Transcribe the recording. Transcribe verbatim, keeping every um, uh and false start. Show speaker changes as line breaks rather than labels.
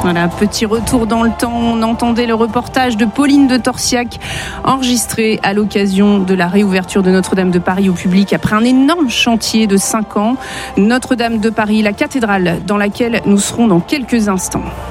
Voilà, petit retour dans le temps. On entendait le reportage de Pauline de Torsiac, enregistré à l'occasion de la réouverture de Notre-Dame de Paris au public après un énorme chantier de cinq ans. Notre-Dame de Paris, la cathédrale dans laquelle nous serons dans quelques instants.